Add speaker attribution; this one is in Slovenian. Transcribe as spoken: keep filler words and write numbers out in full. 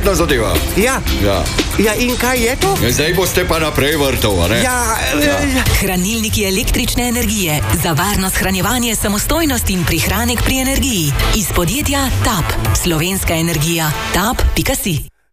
Speaker 1: prijetna zadeva.
Speaker 2: Ja.
Speaker 1: Ja.
Speaker 2: Ja, in kaj je to?
Speaker 1: Zdaj boste pa naprej vrtov, ne?
Speaker 2: Ja, ja.
Speaker 3: Hranilniki električne energije. Za varno shranjevanje, samostojnost in prihranek pri energiji. Iz podjetja Tap. Slovenska energija. tap pika si.